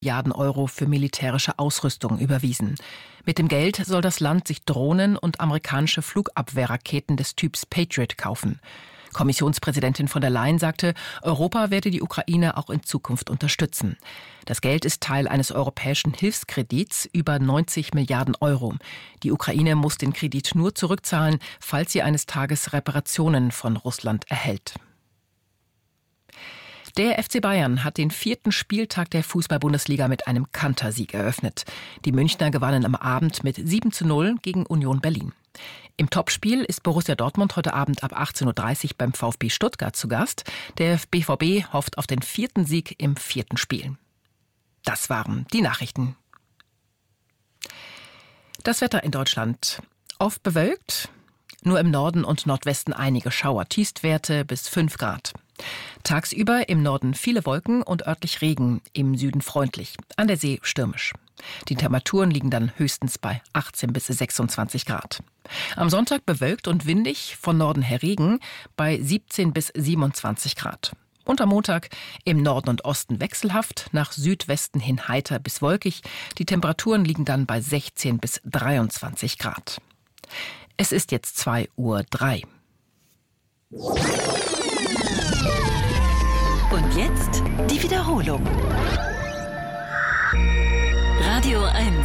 Milliarden Euro für militärische Ausrüstung überwiesen. Mit dem Geld soll das Land sich Drohnen und amerikanische Flugabwehrraketen des Typs Patriot kaufen. Kommissionspräsidentin von der Leyen sagte, Europa werde die Ukraine auch in Zukunft unterstützen. Das Geld ist Teil eines europäischen Hilfskredits über 90 Milliarden Euro. Die Ukraine muss den Kredit nur zurückzahlen, falls sie eines Tages Reparationen von Russland erhält. Der FC Bayern hat den 4. Spieltag der Fußball-Bundesliga mit einem Kantersieg eröffnet. Die Münchner gewannen am Abend mit 7:0 gegen Union Berlin. Im Topspiel ist Borussia Dortmund heute Abend ab 18:30 Uhr beim VfB Stuttgart zu Gast. Der BVB hofft auf den 4. Sieg im 4. Spiel. Das waren die Nachrichten. Das Wetter in Deutschland. Oft bewölkt, nur im Norden und Nordwesten einige Schauer, Tiefstwerte bis 5 Grad. Tagsüber im Norden viele Wolken und örtlich Regen, im Süden freundlich, an der See stürmisch. Die Temperaturen liegen dann höchstens bei 18 bis 26 Grad. Am Sonntag bewölkt und windig, von Norden her Regen, bei 17 bis 27 Grad. Und am Montag im Norden und Osten wechselhaft, nach Südwesten hin heiter bis wolkig. Die Temperaturen liegen dann bei 16 bis 23 Grad. Es ist jetzt 2:03 Uhr. Und jetzt die Wiederholung. Radio 1.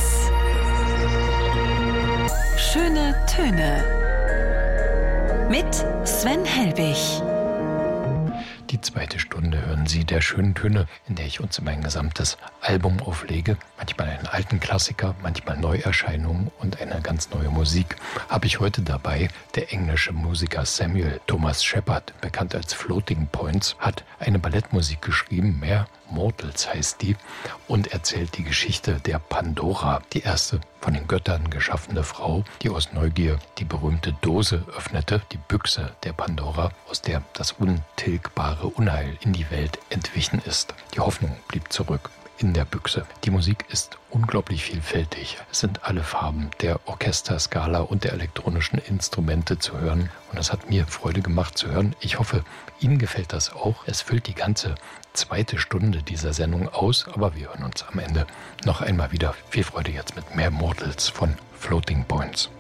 Schöne Töne. Mit Sven Helbig. Die zweite Stunde hören Sie der schönen Töne, in der ich uns mein gesamtes Album auflege. Manchmal einen alten Klassiker, manchmal Neuerscheinungen und eine ganz neue Musik. Habe ich heute dabei. Der englische Musiker Samuel Thomas Shepard, bekannt als Floating Points, hat eine Ballettmusik geschrieben, Mere Mortals heißt die, und erzählt die Geschichte der Pandora, die erste von den Göttern geschaffene Frau, die aus Neugier die berühmte Dose öffnete, die Büchse der Pandora, aus der das untilgbare Unheil in die Welt entwichen ist. Die Hoffnung blieb zurück in der Büchse. Die Musik ist unglaublich vielfältig. Es sind alle Farben der Orchesterskala und der elektronischen Instrumente zu hören. Und es hat mir Freude gemacht zu hören. Ich hoffe, Ihnen gefällt das auch. Es füllt die ganze zweite Stunde dieser Sendung aus. Aber wir hören uns am Ende noch einmal wieder. Viel Freude jetzt mit Mere Mortals von Floating Points.